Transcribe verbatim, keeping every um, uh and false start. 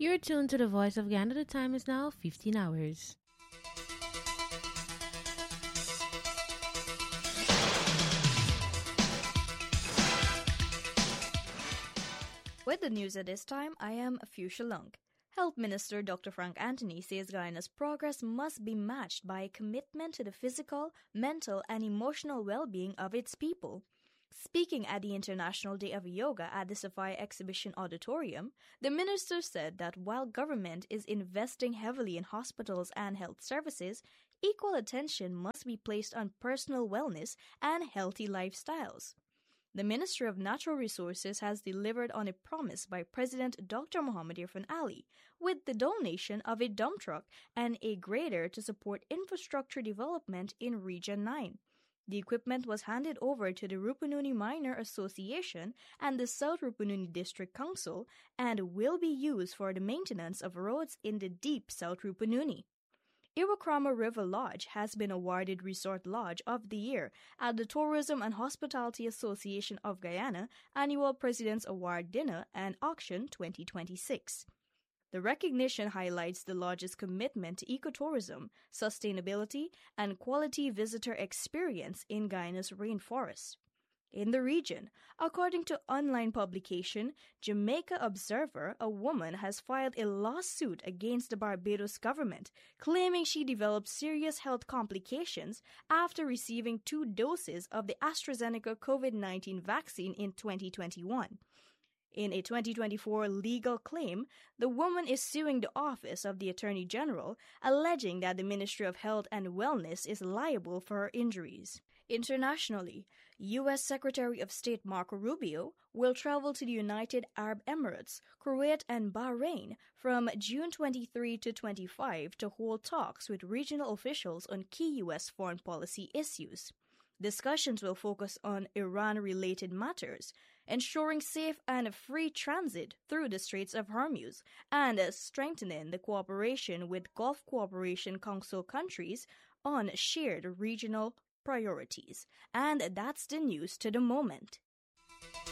You're tuned to the Voice of Ghana. The time is now fifteen hours. With the news at this time, I am Fuchsia Lung. Health Minister Doctor Frank Anthony says Guyana's progress must be matched by a commitment to the physical, mental, and emotional well-being of its people. Speaking at the International Day of Yoga at the Sophia Exhibition Auditorium, the minister said that while government is investing heavily in hospitals and health services, equal attention must be placed on personal wellness and healthy lifestyles. The Ministry of Natural Resources has delivered on a promise by President Doctor Mohamed Irfaan Ali with the donation of a dump truck and a grader to support infrastructure development in Region nine. The equipment was handed over to the Rupununi Miner Association and the South Rupununi District Council and will be used for the maintenance of roads in the deep South Rupununi. Iwakrama River Lodge has been awarded Resort Lodge of the Year at the Tourism and Hospitality Association of Guyana Annual President's Award Dinner and Auction twenty twenty-six. The recognition highlights the lodge's commitment to ecotourism, sustainability, and quality visitor experience in Guyana's rainforest. In the region, according to online publication Jamaica Observer, a woman has filed a lawsuit against the Barbados government, claiming she developed serious health complications after receiving two doses of the AstraZeneca COVID nineteen vaccine in twenty twenty-one. In a twenty twenty-four legal claim, the woman is suing the Office of the Attorney General, alleging that the Ministry of Health and Wellness is liable for her injuries. Internationally, U S Secretary of State Marco Rubio will travel to the United Arab Emirates, Kuwait, and Bahrain from June twenty-third to twenty-fifth to hold talks with regional officials on key U S foreign policy issues. Discussions will focus on Iran-related matters, ensuring safe and free transit through the Straits of Hormuz, and strengthening the cooperation with Gulf Cooperation Council countries on shared regional priorities. And that's the news to the moment.